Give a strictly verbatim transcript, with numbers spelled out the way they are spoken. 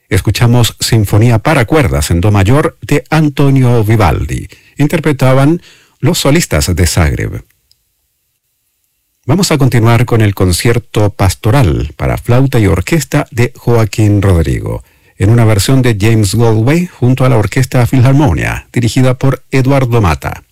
escuchamos Sinfonía para cuerdas en do mayor de Antonio Vivaldi. Interpretaban los solistas de Zagreb. Vamos a continuar con el concierto pastoral para flauta y orquesta de Joaquín Rodrigo, en una versión de James Galway junto a la Orquesta Filarmonia, dirigida por Eduardo Mata.